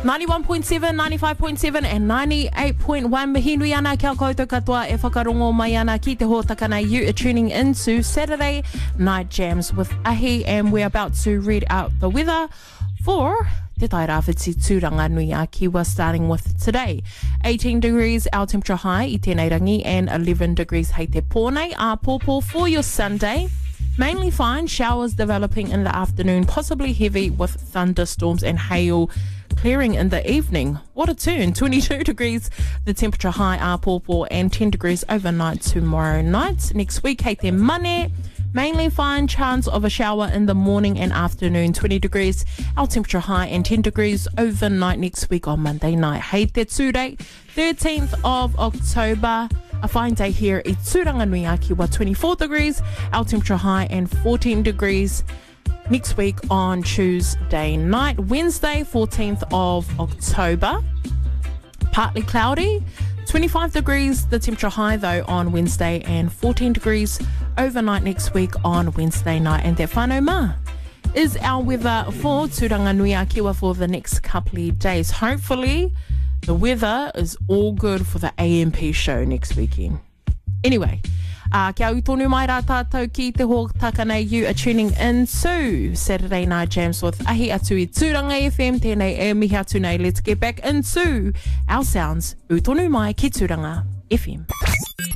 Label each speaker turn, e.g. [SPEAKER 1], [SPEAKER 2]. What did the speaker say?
[SPEAKER 1] 91.7, 95.7 and 98.1 Mahinui ana kia koutou katoa e whakarongo mai ana ki te hōtakana. You are tuning into Saturday Night Jams with Ahi, and we're about to read out the weather for Te Tairawhiti Tūranga Nui a Kiwa, starting with today. 18 degrees our temperature high i tēnei rangi, and 11 degrees hei te pōnei a pōpō for your Sunday. Mainly fine, showers developing in the afternoon, possibly heavy with thunderstorms and hail clearing in the evening. What a turn. 22 degrees the temperature high a pōpō, and 10 degrees overnight tomorrow night. Next week, hei te mane, mainly fine, chance of a shower in the morning and afternoon. 20 degrees our temperature high, and 10 degrees overnight next week on Monday night. Hei te tūrei, 13th of October. A fine day here i Tūranganui a Kiwa, 24 degrees our temperature high, and 14 degrees next week on Tuesday night. Wednesday, 14th of October, partly cloudy, 25 degrees the temperature high though on Wednesday, and 14 degrees overnight next week on Wednesday night. And te whānau mā is our weather for Tūranganui a Kiwa for the next couple of days. Hopefully the weather is all good for the AMP show next weekend. Anyway, kia au tonu mai rā tātou ki te hōtakana. You are tuning in to Saturday Night Jams with Ahi atu i Tūranga FM. Tēnei e mihi atu nei. Let's get back into our sounds. U tonu mai ki Tūranga FM.